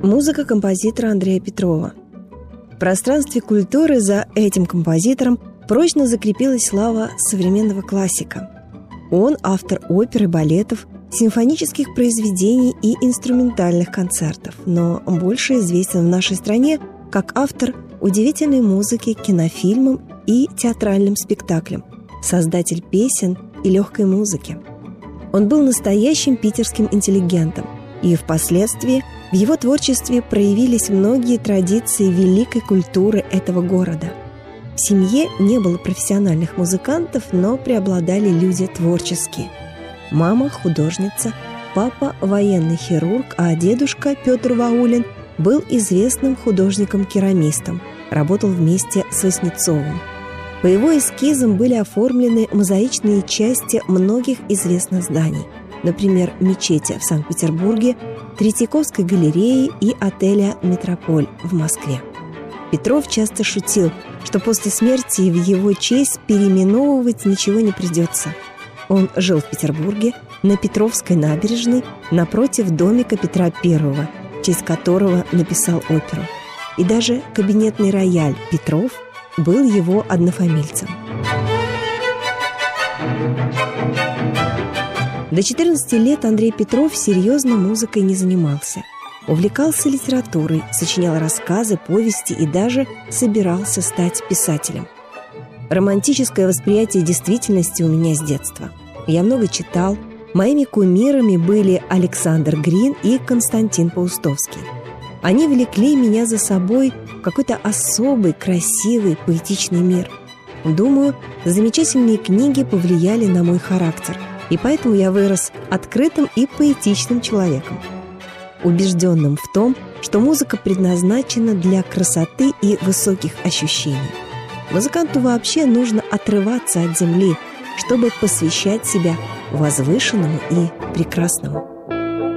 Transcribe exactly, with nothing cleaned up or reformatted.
Музыка композитора Андрея Петрова. В пространстве культуры за этим композитором прочно закрепилась слава современного классика. Он автор опер и балетов, симфонических произведений и инструментальных концертов, но больше известен в нашей стране как автор удивительной музыки к кинофильмам и театральным спектаклям, создатель песен и легкой музыки. Он был настоящим питерским интеллигентом, и впоследствии в его творчестве проявились многие традиции великой культуры этого города. В семье не было профессиональных музыкантов, но преобладали люди творческие. Мама – художница, папа – военный хирург, а дедушка Петр Ваулин был известным художником-керамистом, работал вместе с Васнецовым. По его эскизам были оформлены мозаичные части многих известных зданий, например, мечети в Санкт-Петербурге, Третьяковской галереи и отеля «Метрополь» в Москве. Петров часто шутил, что после смерти в его честь переименовывать ничего не придется. Он жил в Петербурге, на Петровской набережной, напротив домика Петра Первого, в честь которого написал оперу. И даже кабинетный рояль «Петров» был его однофамильцем. До четырнадцати лет Андрей Петров серьезно музыкой не занимался. Увлекался литературой, сочинял рассказы, повести и даже собирался стать писателем. Романтическое восприятие действительности у меня с детства. Я много читал. Моими кумирами были Александр Грин и Константин Паустовский. Они влекли меня за собой в какой-то особый, красивый, поэтичный мир. Думаю, замечательные книги повлияли на мой характер, и поэтому я вырос открытым и поэтичным человеком, убежденным в том, что музыка предназначена для красоты и высоких ощущений. Музыканту вообще нужно отрываться от земли, чтобы посвящать себя возвышенному и прекрасному.